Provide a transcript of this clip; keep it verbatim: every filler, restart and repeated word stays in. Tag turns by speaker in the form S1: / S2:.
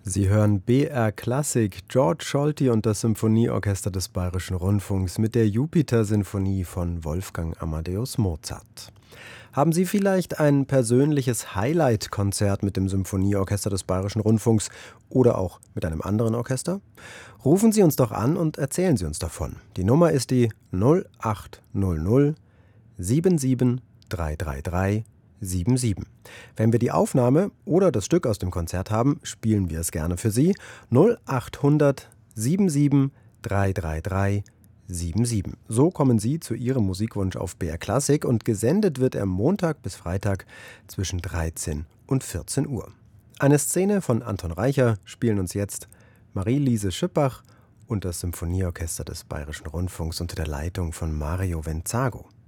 S1: Sie hören B R Klassik, George Scholti und das Symphonieorchester des Bayerischen Rundfunks mit der Jupiter-Sinfonie von Wolfgang Amadeus Mozart. Haben Sie vielleicht ein persönliches Highlight-Konzert mit dem Symphonieorchester des Bayerischen Rundfunks oder auch mit einem anderen Orchester? Rufen Sie uns doch an und erzählen Sie uns davon. Die Nummer ist die null acht null null sieben sieben drei drei drei sieben sieben. Wenn wir die Aufnahme oder das Stück aus dem Konzert haben, spielen wir es gerne für Sie. null acht hundert sieben sieben drei drei drei sieben sieben. So kommen Sie zu Ihrem Musikwunsch auf B R Klassik und gesendet wird er Montag bis Freitag zwischen dreizehn und vierzehn Uhr. Eine Szene von Anton Reicher spielen uns jetzt Marie-Lise Schüppach und das Symphonieorchester des Bayerischen Rundfunks unter der Leitung von Mario Venzago.